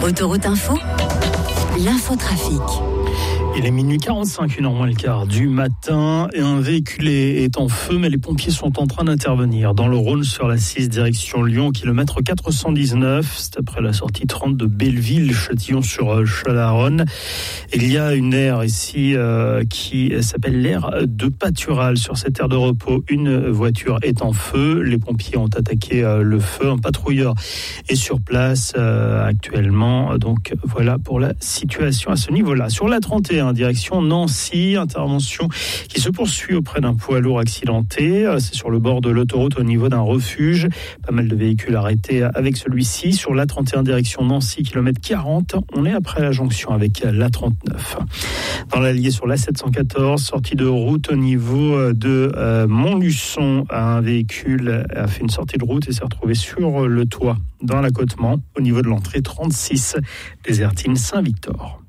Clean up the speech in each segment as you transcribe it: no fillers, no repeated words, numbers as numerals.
Autoroute Info, l'infotrafic. Il est minuit 45, 1h moins le quart du matin, et un véhicule est en feu, mais les pompiers sont en train d'intervenir dans le Rhône sur la 6 direction Lyon, kilomètre 419. C'est après la sortie 30 de Belleville, Châtillon-sur-Chalaronne. Il y a une aire ici qui s'appelle l'aire de Pâtural. Sur cette aire de repos, une voiture est en feu. Les pompiers ont attaqué le feu. Un patrouilleur est sur place actuellement. Donc voilà pour la situation à ce niveau-là. Sur la 31, direction Nancy, intervention qui se poursuit auprès d'un poids lourd accidenté. C'est sur le bord de l'autoroute au niveau d'un refuge. Pas mal de véhicules arrêtés avec celui-ci. Sur la 31, direction Nancy, kilomètre 40. On est après la jonction avec la 39. Dans l'Allier sur la 714, sortie de route au niveau de Montluçon. Un véhicule a fait une sortie de route et s'est retrouvé sur le toit dans l'accotement au niveau de l'entrée 36 Désertine Saint-Victor.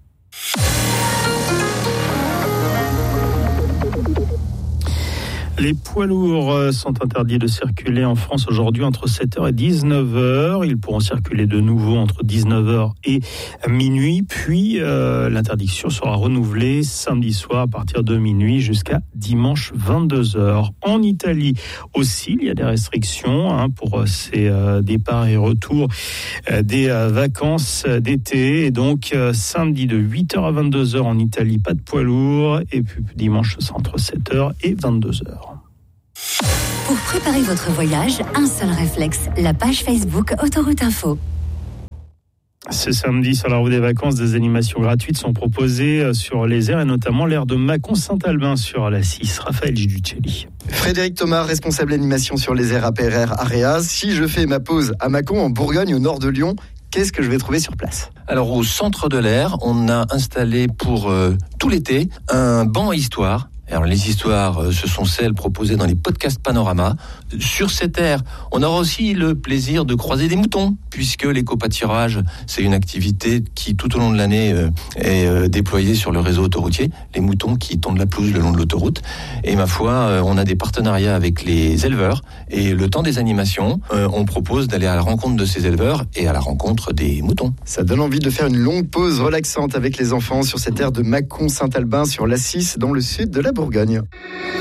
Les poids lourds sont interdits de circuler en France aujourd'hui entre 7h et 19h. Ils pourront circuler de nouveau entre 19h et minuit. Puis l'interdiction sera renouvelée samedi soir à partir de minuit jusqu'à dimanche 22h. En Italie aussi, il y a des restrictions pour ces départs et retours des vacances d'été. Et donc samedi de 8h à 22h en Italie, pas de poids lourds. Et puis dimanche, c'est entre 7h et 22h. Pour préparer votre voyage, un seul réflexe, la page Facebook Autoroute Info. Ce samedi, sur la route des vacances, des animations gratuites sont proposées sur les aires et notamment l'aire de Mâcon-Saint-Albin sur la 6. Raphaël Giudicelli. Frédéric Thomas, responsable animation sur les aires APRR Areas. Si je fais ma pause à Mâcon, en Bourgogne, au nord de Lyon, qu'est-ce que je vais trouver sur place ? Alors, au centre de l'aire, on a installé pour tout l'été un banc à histoire. Alors, les histoires, ce sont celles proposées dans les podcasts Panorama. Sur cette aire, on aura aussi le plaisir de croiser des moutons, puisque l'éco-pâturage, c'est une activité qui, tout au long de l'année, est déployée sur le réseau autoroutier. Les moutons qui tondent la pelouse le long de l'autoroute. Et ma foi, on a des partenariats avec les éleveurs. Et le temps des animations, on propose d'aller à la rencontre de ces éleveurs et à la rencontre des moutons. Ça donne envie de faire une longue pause relaxante avec les enfants sur cette aire de Mâcon-Saint-Albin sur la 6 dans le sud de la Bourgogne.